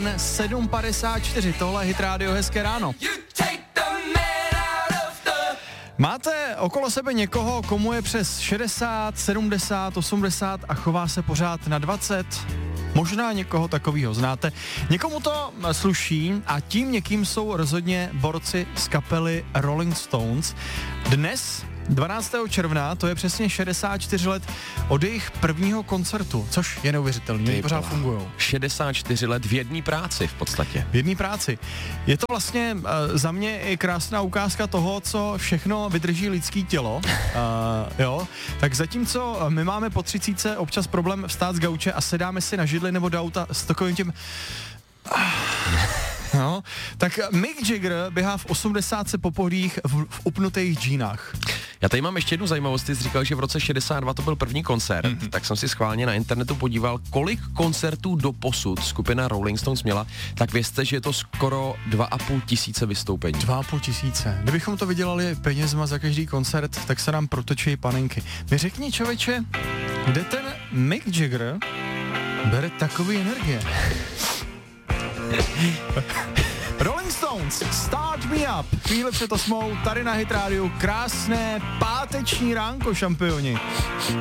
7:54, tohle je Hit Radio, hezké ráno. Máte okolo sebe někoho, komu je přes 60, 70, 80 a chová se pořád na 20? Možná někoho takového znáte. Někomu to sluší a tím někým jsou rozhodně borci z kapely Rolling Stones. Dnes, 12. června, to je přesně 64 let od jejich prvního koncertu, což je neuvěřitelné, oni pořád fungujou. 64 let v jedné práci v podstatě. V jedné práci. Je to vlastně za mě i krásná ukázka toho, co všechno vydrží lidský tělo. Jo. Tak zatímco my máme po 30 občas problém vstát z gauče a sedáme si na židli nebo do auta s takovým tím... No, tak Mick Jagger běhá v 80 po pohodích v upnutých džínách. Já tady mám ještě jednu zajímavost, ty jsi říkal, že v roce 62 to byl první koncert, tak jsem si schválně na internetu podíval, kolik koncertů doposud skupina Rolling Stones měla, tak vězte, že je to skoro 2,5 tisíce vystoupení. 2,5 tisíce. Kdybychom to vydělali penězma za každý koncert, tak se nám protočí panenky. Mi řekni, člověče, kde ten Mick Jagger bere takový energie? Rolling Stones, Start Me Up, chvíli před 8, tady na Hit Radio, krásné páteční ránko, šampioni.